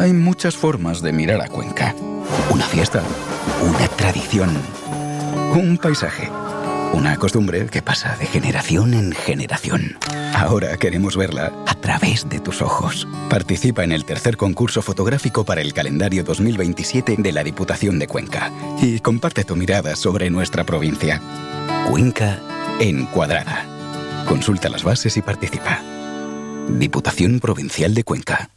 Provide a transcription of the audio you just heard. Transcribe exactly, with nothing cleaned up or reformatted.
Hay muchas formas de mirar a Cuenca. Una fiesta, una tradición, un paisaje, una costumbre que pasa de generación en generación. Ahora queremos verla a través de tus ojos. Participa en el tercer concurso fotográfico para el calendario dos mil veintisiete de la Diputación de Cuenca y comparte tu mirada sobre nuestra provincia. Cuenca Encuadrada. Consulta las bases y participa. Diputación Provincial de Cuenca.